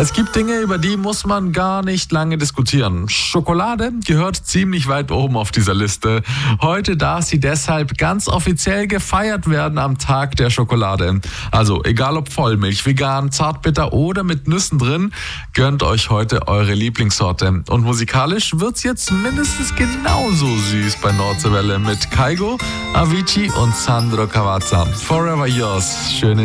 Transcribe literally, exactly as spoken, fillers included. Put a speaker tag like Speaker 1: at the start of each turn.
Speaker 1: Es gibt Dinge, über die muss man gar nicht lange diskutieren. Schokolade gehört ziemlich weit oben auf dieser Liste. Heute darf sie deshalb ganz offiziell gefeiert werden am Tag der Schokolade. Also egal ob Vollmilch, vegan, zartbitter oder mit Nüssen drin, gönnt euch heute eure Lieblingssorte. Und musikalisch wird's jetzt mindestens genauso süß bei Nordseewelle mit Kygo, Avicii und Sandro Cavazza. Forever Yours. Schöne